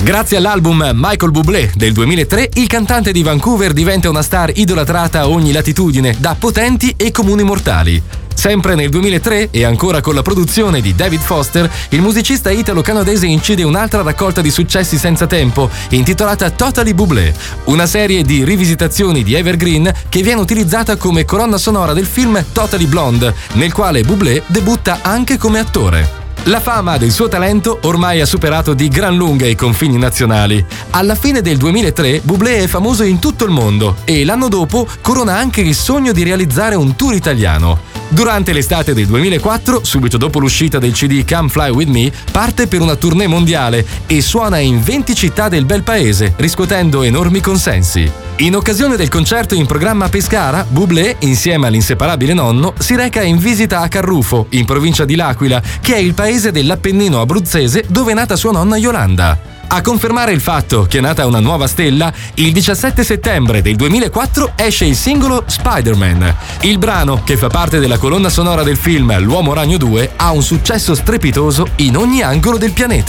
Grazie all'album Michael Bublé del 2003, il cantante di Vancouver diventa una star idolatrata a ogni latitudine da potenti e comuni mortali. Sempre nel 2003, e ancora con la produzione di David Foster, il musicista italo-canadese incide un'altra raccolta di successi senza tempo, intitolata Totally Bublé, una serie di rivisitazioni di evergreen che viene utilizzata come colonna sonora del film Totally Blonde, nel quale Bublé debutta anche come attore. La fama del suo talento ormai ha superato di gran lunga i confini nazionali. Alla fine del 2003 Bublé è famoso in tutto il mondo e l'anno dopo corona anche il sogno di realizzare un tour italiano. Durante l'estate del 2004, subito dopo l'uscita del CD Come Fly With Me, parte per una tournée mondiale e suona in 20 città del bel paese, riscuotendo enormi consensi. In occasione del concerto in programma a Pescara, Bublé, insieme all'inseparabile nonno, si reca in visita a Carrufo, in provincia di L'Aquila, che è il paese dell'Appennino abruzzese dove è nata sua nonna Yolanda. A confermare il fatto che è nata una nuova stella, il 17 settembre del 2004 esce il singolo Spider-Man. Il brano, che fa parte della colonna sonora del film L'Uomo Ragno 2, ha un successo strepitoso in ogni angolo del pianeta.